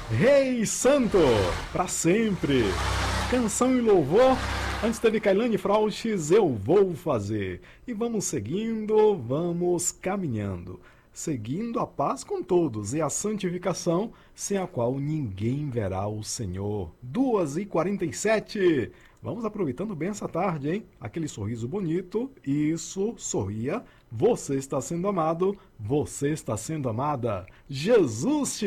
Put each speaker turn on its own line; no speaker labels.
Rei Santo, pra sempre. Canção e louvor. Antes teve Kailane Frauches, Eu Vou Fazer. E vamos seguindo, vamos caminhando. Seguindo a paz com todos e a santificação, sem a qual ninguém verá o Senhor. 2h47. Vamos aproveitando bem essa tarde, hein? Aquele sorriso bonito. Isso, sorria. Você está sendo amado, você está sendo amada. Jesus te